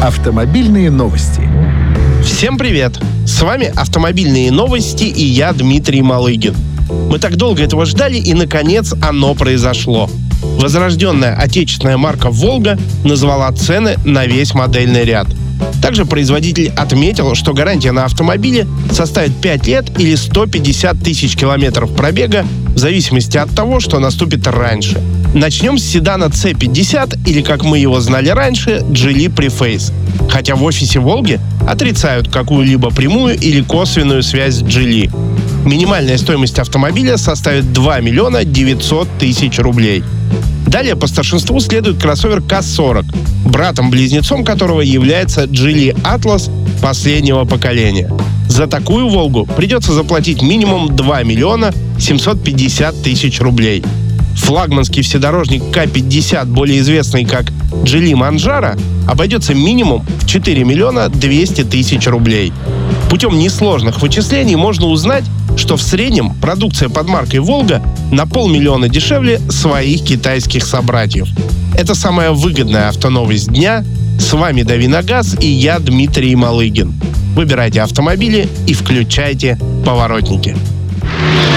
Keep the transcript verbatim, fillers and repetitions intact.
Автомобильные новости. Всем привет! С вами «Автомобильные новости» и я, Дмитрий Малыгин. Мы так долго этого ждали, и, наконец, оно произошло. Возрожденная отечественная марка «Волга» назвала цены на весь модельный ряд. Также производитель отметил, что гарантия на автомобиле составит пять лет или сто пятьдесят тысяч километров пробега в зависимости от того, что наступит раньше. Начнем с седана си пятьдесят, или, как мы его знали раньше, Geely Preface. Хотя в офисе «Волги» отрицают какую-либо прямую или косвенную связь с Geely. Минимальная стоимость автомобиля составит два миллиона девятьсот тысяч рублей. Далее по старшинству следует кроссовер ка сорок, братом-близнецом которого является Geely Atlas последнего поколения. За такую «Волгу» придется заплатить минимум два миллиона семьсот пятьдесят тысяч рублей. Флагманский вседорожник ка пятьдесят, более известный как Geely Manjaro, обойдется минимум в четыре миллиона двести тысяч рублей. Путем несложных вычислений можно узнать, что в среднем продукция под маркой «Волга» на полмиллиона дешевле своих китайских собратьев. Это самая выгодная автоновость дня. С вами «Дави на газ» и я, Дмитрий Малыгин. Выбирайте автомобили и включайте поворотники.